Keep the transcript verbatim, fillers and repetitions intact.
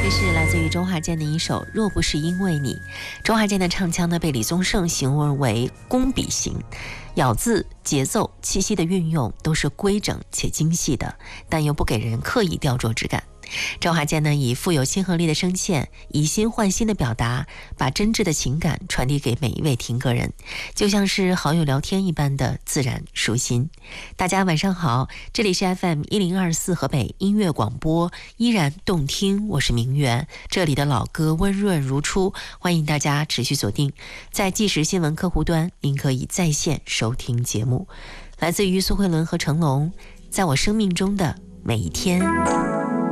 这是来自于周华健的一首《若不是因为你》。周华健的唱腔呢，被李宗盛形容为工笔型，咬字、节奏、气息的运用都是规整且精细的，但又不给人刻意雕琢之感。周华健呢，以富有亲和力的声线，以心换心的表达，把真挚的情感传递给每一位听歌人，就像是好友聊天一般的自然舒心。大家晚上好，这里是 F M 一零二四河北音乐广播，依然动听，我是明媛，这里的老歌温润如初，欢迎大家持续锁定。在即时新闻客户端，您可以在线收听节目。来自于苏慧伦和成龙，在我生命中的每一天。